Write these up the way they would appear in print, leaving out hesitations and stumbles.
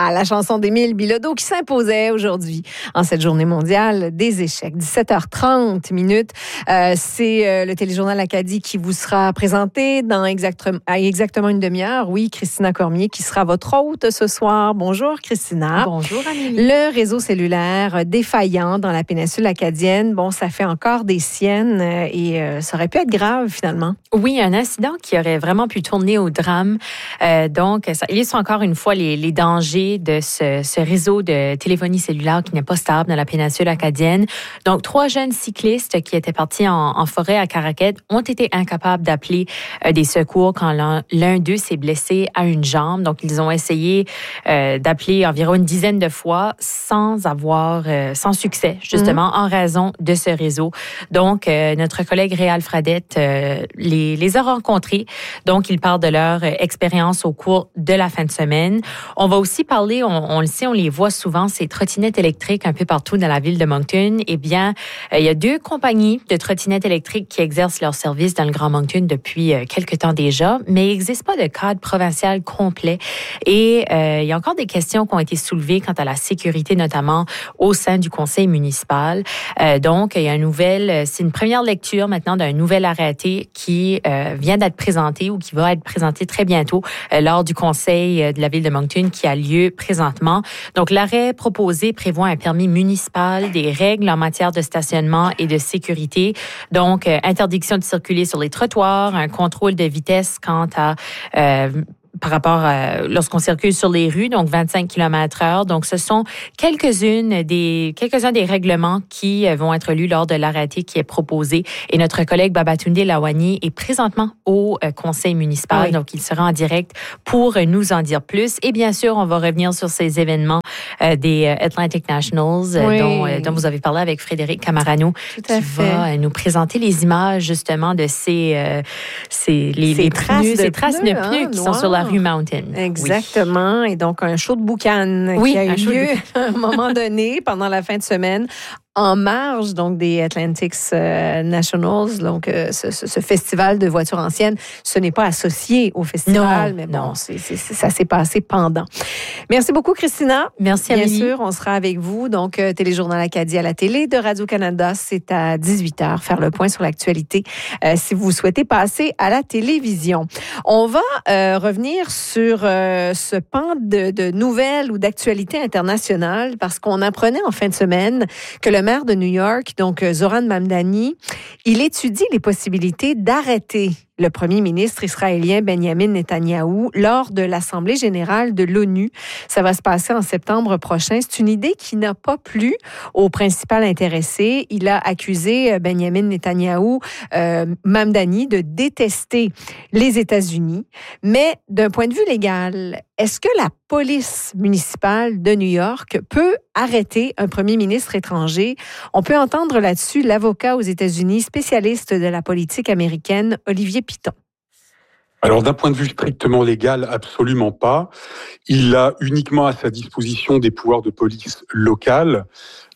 Ah, la chanson d'Émile Bilodeau qui s'imposait aujourd'hui en cette journée mondiale des échecs. 17h30 minutes. C'est le téléjournal Acadie qui vous sera présenté dans exactement une demi-heure. Oui, Christina Cormier qui sera votre hôte ce soir. Bonjour, Christina. Bonjour, Amélie. Le réseau cellulaire défaillant dans la péninsule acadienne, bon, ça fait encore des siennes et ça aurait pu être grave finalement. Oui, un incident qui aurait vraiment pu tourner au drame. Donc, ça illustre encore une fois les dangers de ce réseau de téléphonie cellulaire qui n'est pas stable dans la péninsule acadienne. Donc, 3 jeunes cyclistes qui étaient partis en forêt à Caraquet ont été incapables d'appeler des secours quand l'un d'eux s'est blessé à une jambe. Donc, ils ont essayé d'appeler environ une dizaine de fois sans succès, justement, en raison de ce réseau. Donc, notre collègue Réal Fradette les a rencontrés. Donc, ils parlent de leur expérience au cours de la fin de semaine. On va aussi parler, on le sait, on les voit souvent, ces trottinettes électriques un peu partout dans la ville de Moncton. Eh bien, il y a 2 compagnies de trottinettes électriques qui exercent leur service dans le Grand Moncton depuis quelque temps déjà, mais il n'existe pas de cadre provincial complet. Et il y a encore des questions qui ont été soulevées quant à la sécurité, notamment au sein du conseil municipal. Donc, il y a c'est une première lecture maintenant d'un nouvel arrêté qui vient d'être présenté ou qui va être présenté très bientôt lors du conseil de la ville de Moncton qui a lieu présentement. Donc, l'arrêt proposé prévoit un permis municipal, des règles en matière de stationnement et de sécurité. Donc, interdiction de circuler sur les trottoirs, un contrôle de vitesse quant à par rapport à lorsqu'on circule sur les rues, donc 25 km/h. Donc, ce sont quelques-uns des règlements qui vont être lus lors de l'arrêté qui est proposé. Et notre collègue Babatunde Lawani est présentement au conseil municipal. Oui. Donc, il sera en direct pour nous en dire plus. Et bien sûr, on va revenir sur ces événements des Atlantic Nationals dont vous avez parlé avec Frédéric Camarano, qui va nous présenter les images justement de ces traces de pneus qui sont sur la rue Mountain. Exactement. Oui. Et donc, un show de boucan qui a eu lieu à un moment donné pendant la fin de semaine en marge donc des Atlantic Nationals, donc ce festival de voitures anciennes, ce n'est pas associé au festival, mais bon, ça s'est passé pendant. Merci beaucoup, Christina. Merci, Amélie. Bien sûr, on sera avec vous. Donc, Téléjournal Acadie à la télé de Radio-Canada, c'est à 18h, faire le point sur l'actualité si vous souhaitez passer à la télévision. On va revenir sur ce pan de nouvelles ou d'actualités internationales parce qu'on apprenait en fin de semaine que le maire de New York, donc Zoran Mamdani, il étudie les possibilités d'arrêter le premier ministre israélien Benjamin Netanyahou lors de l'Assemblée générale de l'ONU. Ça va se passer en septembre prochain. C'est une idée qui n'a pas plu au principal intéressé. Il a accusé Benjamin Netanyahou, Mamdani, de détester les États-Unis. Mais d'un point de vue légal, est-ce que la police municipale de New York peut arrêter un premier ministre étranger? On peut entendre là-dessus l'avocat aux États-Unis, spécialiste de la politique américaine, Olivier Piton. Alors, d'un point de vue strictement légal, absolument pas. Il a uniquement à sa disposition des pouvoirs de police locale.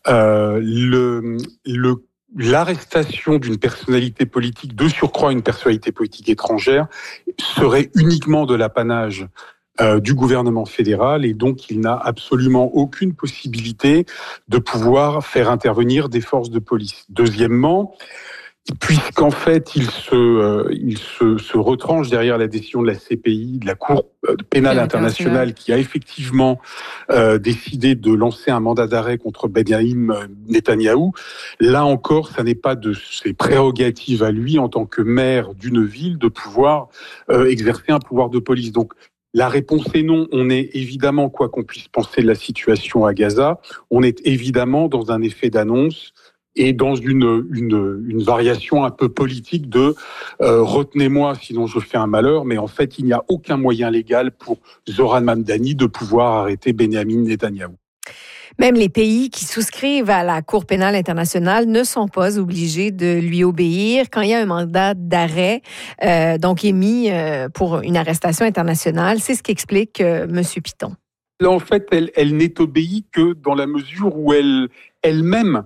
L'arrestation d'une personnalité politique, de surcroît une personnalité politique étrangère, serait uniquement de l'apanage du gouvernement fédéral et donc il n'a absolument aucune possibilité de pouvoir faire intervenir des forces de police. Deuxièmement, puisqu'en fait, il se retranche derrière la décision de la CPI, de la Cour pénale internationale, qui a effectivement décidé de lancer un mandat d'arrêt contre Benjamin Netanyahou. Là encore, ça n'est pas de ses prérogatives à lui, en tant que maire d'une ville, de pouvoir exercer un pouvoir de police. Donc, la réponse est non. On est évidemment, quoi qu'on puisse penser de la situation à Gaza, on est évidemment dans un effet d'annonce et dans une variation un peu politique de retenez-moi sinon je fais un malheur, mais en fait il n'y a aucun moyen légal pour Zoran Mamdani de pouvoir arrêter Benjamin Netanyahou. Même les pays qui souscrivent à la Cour pénale internationale ne sont pas obligés de lui obéir quand il y a un mandat d'arrêt donc émis pour une arrestation internationale. C'est ce qu'explique M. Piton. Là, en fait, elle n'est obéie que dans la mesure où elle-même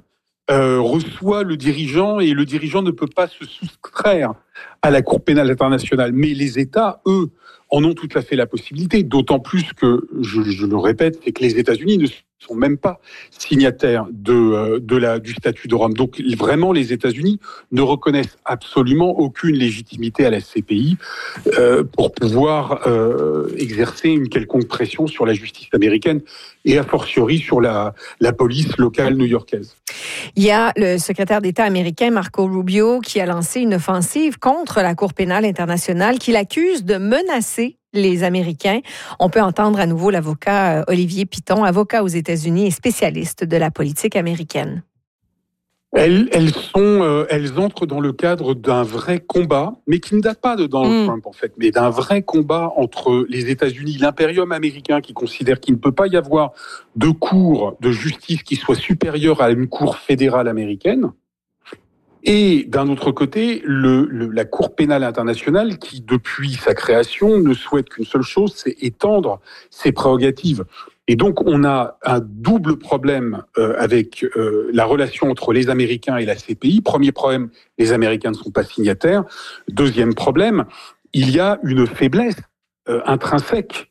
reçoit le dirigeant et le dirigeant ne peut pas se soustraire à la Cour pénale internationale. Mais les États, eux, en ont tout à fait la possibilité, d'autant plus que, je le répète, c'est que les États-Unis ne sont même pas signataires du statut de Rome. Donc vraiment, les États-Unis ne reconnaissent absolument aucune légitimité à la CPI pour pouvoir exercer une quelconque pression sur la justice américaine et a fortiori sur la police locale new-yorkaise. Il y a le secrétaire d'État américain Marco Rubio qui a lancé une offensive contre la Cour pénale internationale qu'il accuse de menacer les Américains. On peut entendre à nouveau l'avocat Olivier Piton, avocat aux États-Unis et spécialiste de la politique américaine. Elles entrent dans le cadre d'un vrai combat, mais qui ne date pas de Donald Trump en fait, mais d'un vrai combat entre les États-Unis, l'impérium américain qui considère qu'il ne peut pas y avoir de cour de justice qui soit supérieure à une cour fédérale américaine, et d'un autre côté, la Cour pénale internationale qui, depuis sa création, ne souhaite qu'une seule chose, c'est étendre ses prérogatives. Et donc, on a un double problème avec la relation entre les Américains et la CPI. Premier problème, les Américains ne sont pas signataires. Deuxième problème, il y a une faiblesse intrinsèque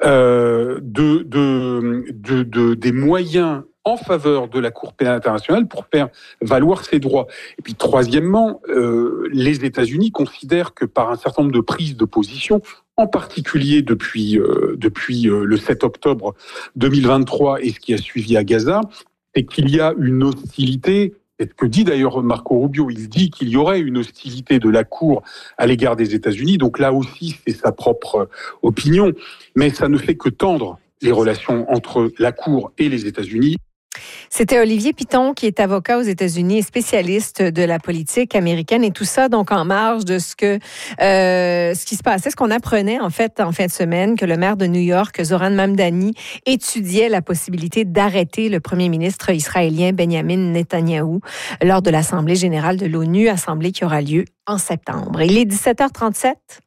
des moyens en faveur de la Cour pénale internationale pour faire valoir ses droits. Et puis, troisièmement, les États-Unis considèrent que par un certain nombre de prises de position, en particulier depuis le 7 octobre 2023 et ce qui a suivi à Gaza, c'est qu'il y a une hostilité. C'est ce que dit d'ailleurs Marco Rubio. Il dit qu'il y aurait une hostilité de la Cour à l'égard des États-Unis. Donc là aussi, c'est sa propre opinion. Mais ça ne fait que tendre les relations entre la Cour et les États-Unis. C'était Olivier Piton, qui est avocat aux États-Unis et spécialiste de la politique américaine. Et tout ça, donc, en marge de ce qui se passait, ce qu'on apprenait, en fin de semaine, que le maire de New York, Zoran Mamdani, étudiait la possibilité d'arrêter le premier ministre israélien Benjamin Netanyahou lors de l'Assemblée générale de l'ONU, assemblée qui aura lieu en septembre. Il est 17h37.